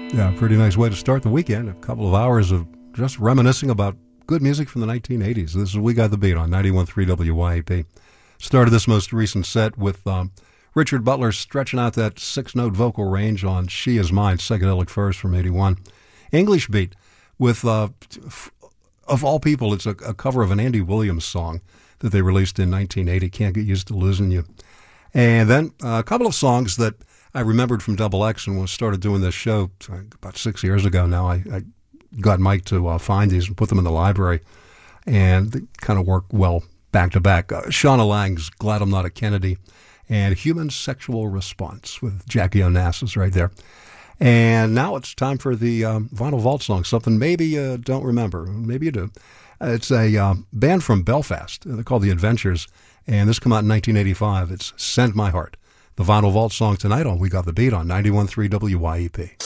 Yeah, pretty nice way to start the weekend. A couple of hours of just reminiscing about good music from the 1980s. This is We Got the Beat on 91.3 WYAP. Started this most recent set with Richard Butler stretching out that six-note vocal range on She Is Mine, Psychedelic Furs from 81. English Beat with, of all people, it's a cover of an Andy Williams song that they released in 1980, Can't Get Used to Losing You. And then a couple of songs that I remembered from Double X, and when I started doing this show about 6 years ago now, I got Mike to find these and put them in the library, and they kind of work well back to back. Shauna Lang's Glad I'm Not a Kennedy, and Human Sexual Response with Jackie Onassis right there. And now it's time for the Vinyl Vault song, something maybe you don't remember, maybe you do. It's a band from Belfast. They're called The Adventures, and this came out in 1985. It's Send My Heart. The Vinyl Vault song tonight on We Got the Beat on 91.3 WYEP.